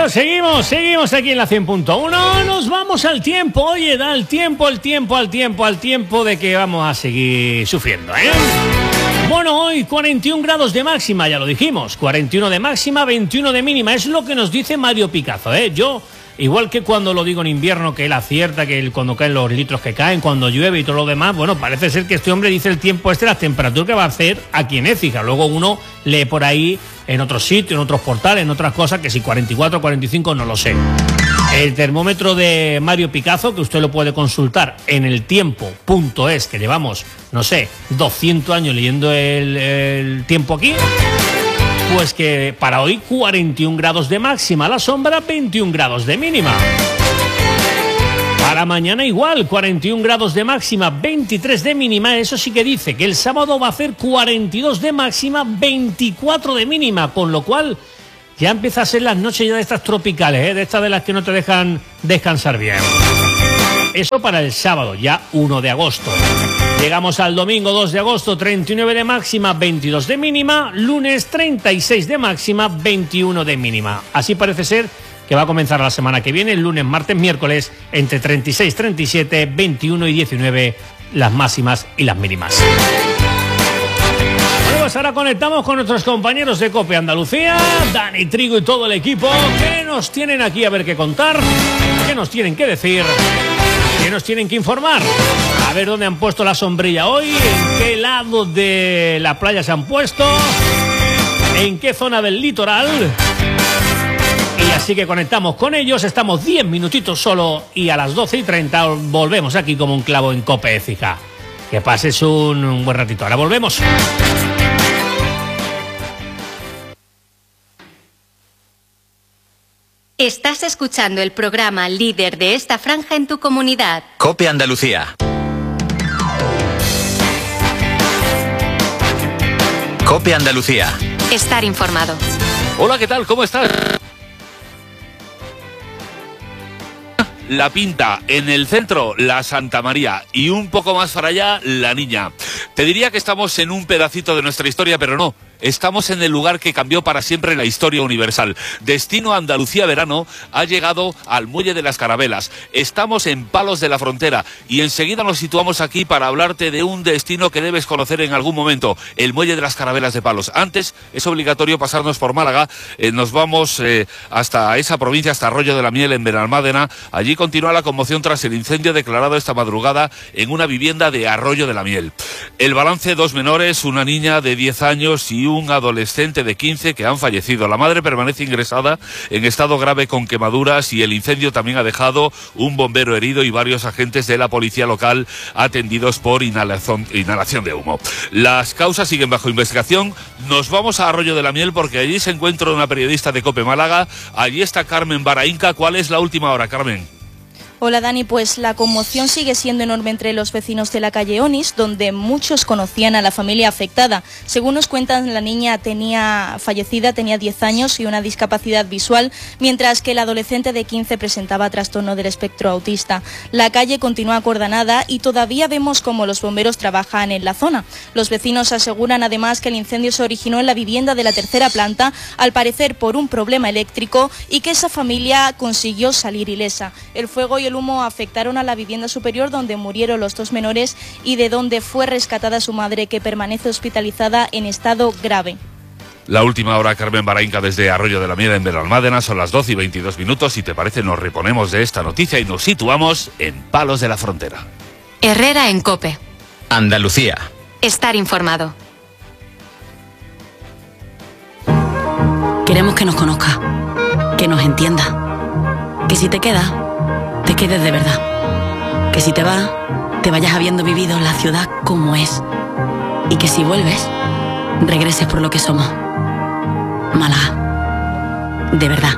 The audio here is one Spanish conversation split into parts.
Seguimos aquí en la 100.1. Nos vamos al tiempo. Oye, da el tiempo de que vamos a seguir sufriendo, ¿eh? Bueno, hoy 41 grados de máxima, ya lo dijimos. 41 de máxima, 21 de mínima. Es lo que nos dice Mario Picazo, ¿eh? Yo, igual que cuando lo digo en invierno, que él acierta, que cuando caen los litros que caen, cuando llueve y todo lo demás, bueno, parece ser que este hombre dice el tiempo las temperaturas que va a hacer aquí en Écija. Luego uno lee por ahí en otros sitios, en otros portales, en otras cosas, que si 44, 45, no lo sé. El termómetro de Mario Picazo, que usted lo puede consultar en el tiempo.es, que llevamos, no sé, 200 años leyendo el tiempo aquí, pues que para hoy 41 grados de máxima, la sombra 21 grados de mínima. Para mañana igual, 41 grados de máxima, 23 de mínima. Eso sí que dice que el sábado va a hacer 42 de máxima, 24 de mínima, con lo cual ya empieza a ser las noches ya de estas tropicales, de estas de las que no te dejan descansar bien. Eso para el sábado, ya 1 de agosto. Llegamos al domingo 2 de agosto, 39 de máxima, 22 de mínima. Lunes 36 de máxima, 21 de mínima. Así parece ser que va a comenzar la semana que viene, el lunes, martes, miércoles, entre 36, 37, 21 y 19 las máximas y las mínimas. Bueno, pues ahora conectamos con nuestros compañeros de COPE Andalucía, Dani Trigo y todo el equipo, que nos tienen aquí a ver qué contar, qué nos tienen que decir, qué nos tienen que informar. A ver dónde han puesto la sombrilla hoy, en qué lado de la playa se han puesto, en qué zona del litoral. Y así que conectamos con ellos, estamos 10 minutitos solo y a las 12:30 volvemos aquí como un clavo en COPE Écija. Que pases un buen ratito. Ahora volvemos. Estás escuchando el programa líder de esta franja en tu comunidad. COPE Andalucía. COPE Andalucía. Estar informado. Hola, ¿qué tal? ¿Cómo estás? La Pinta, en el centro, la Santa María, y un poco más para allá, la Niña. Te diría que estamos en un pedacito de nuestra historia, pero no. Estamos en el lugar que cambió para siempre la historia universal. Destino Andalucía Verano ha llegado al Muelle de las Carabelas. Estamos en Palos de la Frontera y enseguida nos situamos aquí para hablarte de un destino que debes conocer en algún momento, el Muelle de las Carabelas de Palos. Antes es obligatorio pasarnos por Málaga. Nos vamos hasta esa provincia, hasta Arroyo de la Miel, en Benalmádena. Allí continúa la conmoción tras el incendio declarado esta madrugada en una vivienda de Arroyo de la Miel. El balance: 2 menores, una niña de 10 años y un adolescente de 15 que han fallecido. La madre permanece ingresada en estado grave con quemaduras y el incendio también ha dejado un bombero herido y varios agentes de la policía local atendidos por inhalación de humo. Las causas siguen bajo investigación. Nos vamos a Arroyo de la Miel porque allí se encuentra una periodista de COPE Málaga. Allí está Carmen Baraínca. ¿Cuál es la última hora, Carmen? Hola Dani, pues la conmoción sigue siendo enorme entre los vecinos de la calle Onís, donde muchos conocían a la familia afectada. Según nos cuentan, la niña tenía 10 años y una discapacidad visual, mientras que el adolescente de 15 presentaba trastorno del espectro autista. La calle continúa acordonada y todavía vemos cómo los bomberos trabajan en la zona. Los vecinos aseguran además que el incendio se originó en la vivienda de la tercera planta, al parecer por un problema eléctrico, y que esa familia consiguió salir ilesa. El fuego y el humo afectaron a la vivienda superior donde murieron los 2 menores y de donde fue rescatada su madre, que permanece hospitalizada en estado grave. La última hora, Carmen Baraínca, desde Arroyo de la Miel, en Benalmádena. Son las 12:22. Si te parece, nos reponemos de esta noticia y nos situamos en Palos de la Frontera. Herrera en COPE Andalucía. Estar informado. Queremos que nos conozca, que nos entienda, que si te quedas, te quedes de verdad. Que si te vas, te vayas habiendo vivido la ciudad como es. Y que si vuelves, regreses por lo que somos. Málaga. De verdad.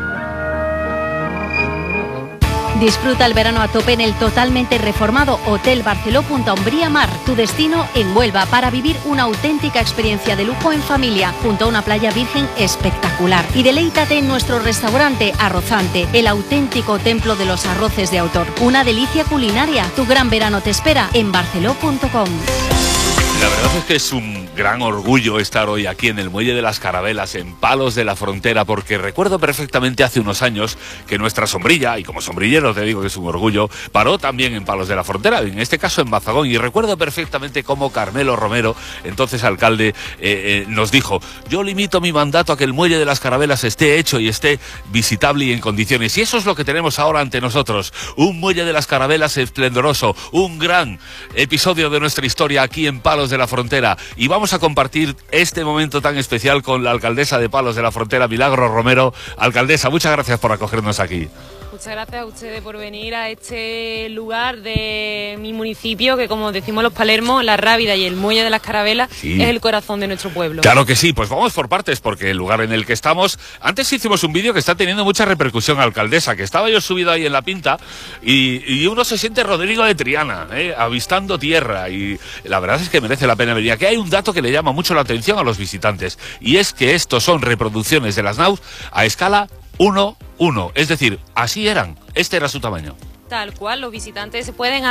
Disfruta el verano a tope en el totalmente reformado Hotel Barceló Punta Umbría Mar, tu destino en Huelva, para vivir una auténtica experiencia de lujo en familia, junto a una playa virgen espectacular. Y deleítate en nuestro restaurante Arrozante, el auténtico templo de los arroces de autor. Una delicia culinaria. Tu gran verano te espera en barceló.com. La verdad es que es un gran orgullo estar hoy aquí en el Muelle de las Carabelas, en Palos de la Frontera, porque recuerdo perfectamente hace unos años que nuestra sombrilla, y como sombrillero te digo que es un orgullo, paró también en Palos de la Frontera, en este caso en Mazagón, y recuerdo perfectamente cómo Carmelo Romero, entonces alcalde, nos dijo: yo limito mi mandato a que el Muelle de las Carabelas esté hecho y esté visitable y en condiciones, y eso es lo que tenemos ahora ante nosotros, un Muelle de las Carabelas esplendoroso, un gran episodio de nuestra historia aquí en Palos de la Frontera, y vamos a compartir este momento tan especial con la alcaldesa de Palos de la Frontera, Milagros Romero. Alcaldesa, muchas gracias por acogernos aquí. Muchas gracias a ustedes por venir a este lugar de mi municipio, que como decimos los palermos, La Rábida y el Muelle de las Carabelas es el corazón de nuestro pueblo. Claro que sí, pues vamos por partes, porque el lugar en el que estamos... Antes hicimos un vídeo que está teniendo mucha repercusión, alcaldesa, que estaba yo subido ahí en la pinta y uno se siente Rodrigo de Triana, avistando tierra, y la verdad es que merece la pena venir. Aquí hay un dato que le llama mucho la atención a los visitantes, y es que estos son reproducciones de las naus a escala 1:1, es decir, así eran, este era su tamaño. Tal cual, los visitantes se pueden